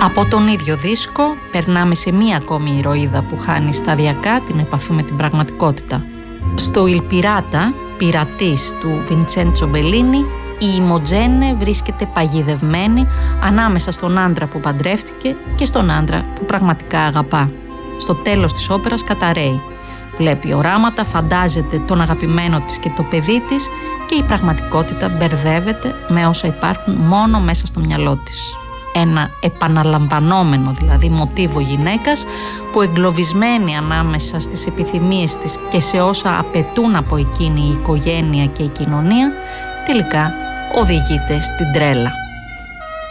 Από τον ίδιο δίσκο περνάμε σε μία ακόμη ηρωίδα που χάνει σταδιακά την επαφή με την πραγματικότητα. Στο Il Pirata, πειρατής του Βιντσέντσο Μπελίνι, η Ιμοτζένε βρίσκεται παγιδευμένη ανάμεσα στον άντρα που παντρεύτηκε και στον άντρα που πραγματικά αγαπά. Στο τέλος της όπερας καταραίει. Βλέπει οράματα, φαντάζεται τον αγαπημένο της και το παιδί της και η πραγματικότητα μπερδεύεται με όσα υπάρχουν μόνο μέσα στο μυαλό της. Ένα επαναλαμβανόμενο δηλαδή μοτίβο γυναίκας που εγκλωβισμένη ανάμεσα στις επιθυμίες της και σε όσα απαιτούν από εκείνη η οικογένεια και η κοινωνία, τελικά οδηγείται στην τρέλα.